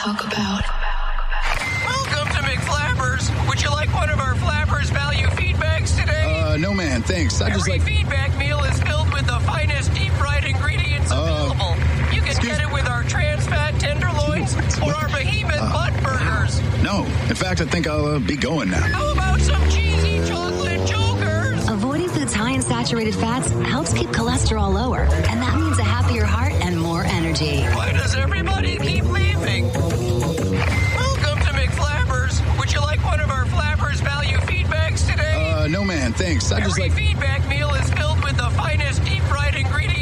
talk about. Welcome to McFlappers. Would you like one of our Flappers value feedbacks today? No, man, thanks. Every feedback meal is filled with the finest deep-fried ingredients available. You can get it with our trans-fat tenderloins or our behemoth butt burgers. No. In fact, I think I'll be going now. How about some cheesy chocolate jokers? Avoiding foods high in saturated fats helps keep cholesterol lower, and that means a happier heart and more energy. Why does everybody keep leaving? Welcome to McFlappers. Would you like one of our Flappers value feedbacks today? No, man, thanks. Every feedback